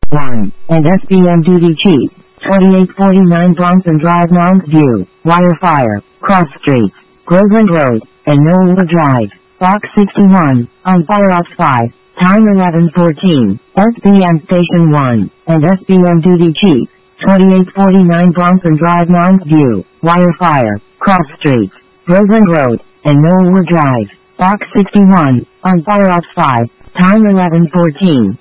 1, and SBM Duty Chief, 2849 Bronson Drive, Mounds View, Wire Fire, Cross Street, Groveland Road, and Knollwood Drive, Box 61, on fire at 5, time 11:14, SBM Station 1, and SBM Duty Chief, 2849 Bronson Drive, Mounds View, Wire Fire, Cross Street, Groveland Road, and Knollwood Drive, Box 61, on fire at 5, time 11:14.